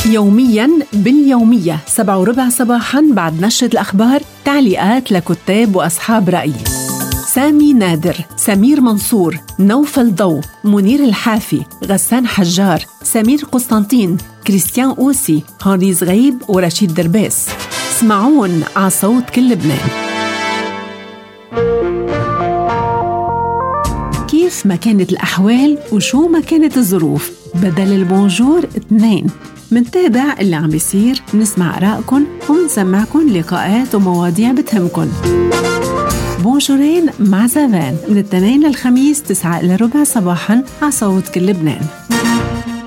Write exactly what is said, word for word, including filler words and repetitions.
يومياً باليومية سبعة وربع صباحاً بعد نشرة الأخبار تعليقات لكتاب وأصحاب رأي: سامي نادر، سمير منصور، نوفل ضو، منير الحافي، غسان حجار، سمير قسطنطين، كريستيان أوسي، هاني زغيب ورشيد دربيس. اسمعون على صوت كل لبنان. كيف ما كانت الأحوال وشو ما كانت الظروف، بدل البونجور اثنين. منتابع اللي عم بيصير، نسمع آرائكم ومنسمعكم لقاءات ومواضيع بتهمكن. بونجورين مع زافان من الاثنين للخميس تسعة إلى ربع صباحاً على صوت كل لبنان.